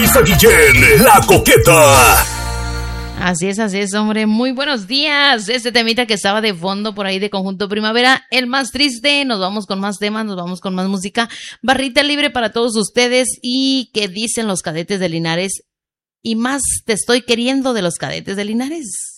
Marisa Guillén, la coqueta. Así es, hombre. Muy buenos días. Este temita que estaba de fondo por ahí de Conjunto Primavera, el más triste. Nos vamos con más temas, nos vamos con más música. Barrita libre para todos ustedes. ¿Y qué dicen los Cadetes de Linares? Y más te estoy queriendo de los Cadetes de Linares.